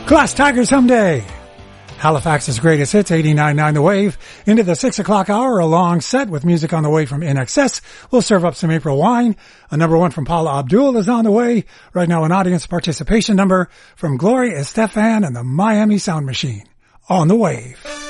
Glass Tiger someday. Halifax's greatest hits, 89.9 The Wave. Into the 6 o'clock hour, a long set with music on the way from INXS. We'll serve up some April wine. A number one from Paula Abdul is on the way. Right now, an audience participation number from Gloria Estefan and the Miami Sound Machine. On the Wave.